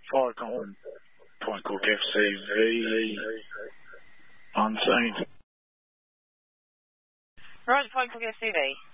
5 Golden Point Cook FCV on scene. Roger, Point Cook FCV.